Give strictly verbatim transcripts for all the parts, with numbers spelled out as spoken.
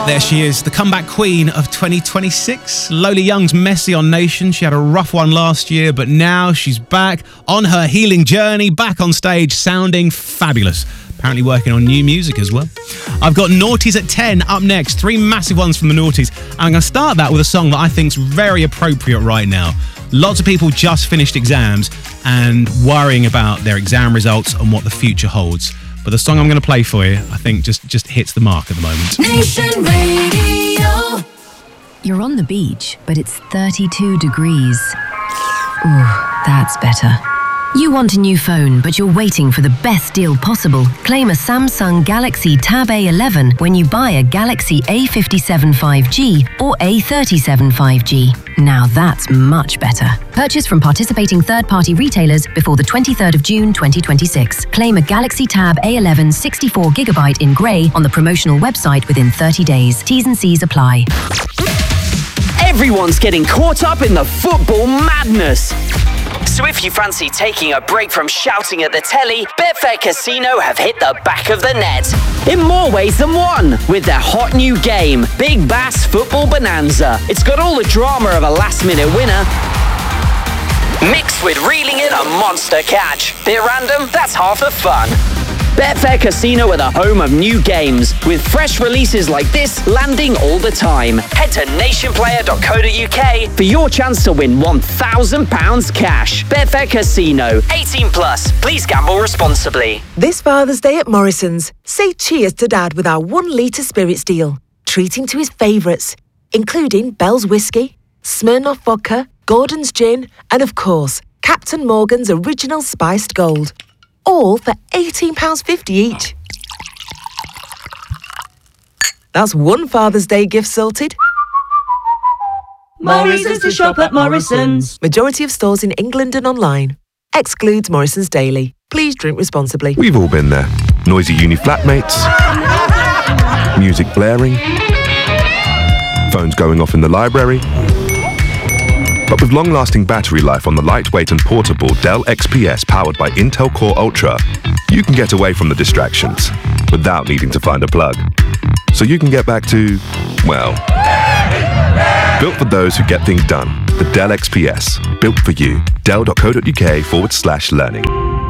There she is, the comeback queen of twenty twenty-six. Lola Young's Messy on Nation. She had a rough one last year, but now she's back on her healing journey, back on stage, sounding fabulous. Apparently working on new music as well. I've got Naughties at ten up next. Three massive ones from the Naughties. And I'm going to start that with a song that I think is very appropriate right now. Lots of people just finished exams and worrying about their exam results and what the future holds. But the song I'm going to play for you, I think, just, just hits the mark at the moment. Nation Radio. You're on the beach, but it's thirty-two degrees. Ooh, that's better. You want a new phone, but you're waiting for the best deal possible. Claim a Samsung Galaxy Tab A eleven when you buy a Galaxy A fifty-seven five G or A thirty-seven five G. Now that's much better. Purchase from participating third-party retailers before the twenty-third of June twenty twenty-six. Claim a Galaxy Tab A eleven sixty-four gigabyte in grey on the promotional website within thirty days. T's and C's apply. Everyone's getting caught up in the football madness. So if you fancy taking a break from shouting at the telly, Betfair Casino have hit the back of the net. In more ways than one, with their hot new game, Big Bass Football Bonanza. It's got all the drama of a last-minute winner, mixed with reeling in a monster catch. Bit random? That's half the fun. Betfair Casino are the home of new games, with fresh releases like this landing all the time. Head to nation player dot co dot uk for your chance to win one thousand pounds cash. Betfair Casino, eighteen plus. Please gamble responsibly. This Father's Day at Morrison's, say cheers to Dad with our one litre spirits deal. Treat him to his favourites, including Bell's Whiskey, Smirnoff Vodka, Gordon's Gin, and of course, Captain Morgan's Original Spiced Gold. All for eighteen pounds fifty each. That's one Father's Day gift sorted. Morrison's to shop at Morrison's. Majority of stores in England and online. Excludes Morrison's Daily. Please drink responsibly. We've all been there. Noisy uni flatmates. Music blaring. Phones going off in the library. But with long-lasting battery life on the lightweight and portable Dell X P S powered by Intel Core Ultra, you can get away from the distractions without needing to find a plug. So you can get back to, well, built for those who get things done. The Dell X P S, built for you. dell dot co dot uk forward slash learning.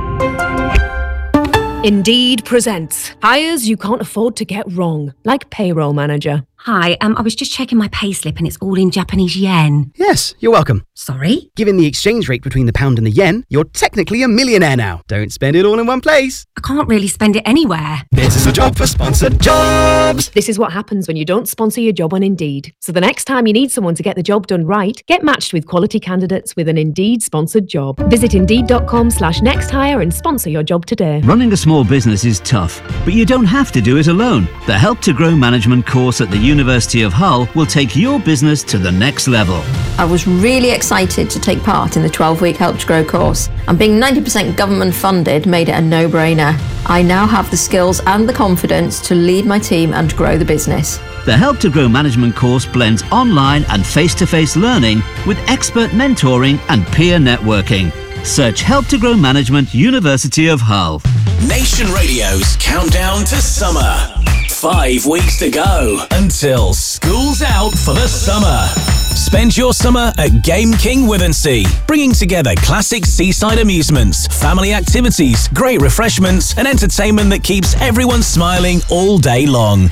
Indeed presents hires you can't afford to get wrong, like payroll manager. Hi, um, I was just checking my payslip and it's all in Japanese yen. Yes, you're welcome. Sorry? Given the exchange rate between the pound and the yen, you're technically a millionaire now. Don't spend it all in one place. I can't really spend it anywhere. This is a job for sponsored jobs. This is what happens when you don't sponsor your job on Indeed. So the next time you need someone to get the job done right, get matched with quality candidates with an Indeed sponsored job. Visit indeed.com slash next hire and sponsor your job today. Running a small business is tough, but you don't have to do it alone. The Help to Grow Management course at the University of Hull will take your business to the next level. I was really excited to take part in the twelve-week Help to Grow course, and being ninety percent government funded made it a no-brainer. I now have the skills and the confidence to lead my team and grow the business. The Help to Grow Management course blends online and face-to-face learning with expert mentoring and peer networking. Search Help to Grow Management, University of Hull. Nation Radio's countdown to summer. Five weeks to go until school's out for the summer. Spend your summer at Game King Withensea, bringing together classic seaside amusements, family activities, great refreshments, and entertainment that keeps everyone smiling all day long.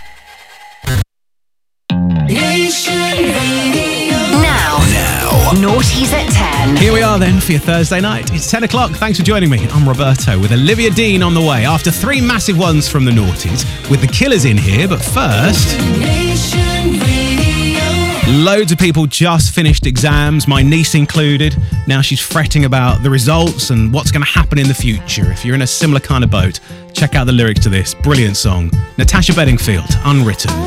Nation Radio. Now. Now. Naughties at ten. Here we are then for your Thursday night. It's ten o'clock. Thanks for joining me. I'm Roberto with Olivia Dean on the way after three massive ones from the Naughties with the Killers in here. But first, Nation Radio. loads of people just finished exams, my niece included. Now she's fretting about the results and what's going to happen in the future. If you're in a similar kind of boat, check out the lyrics to this brilliant song. Natasha Bedingfield, Unwritten.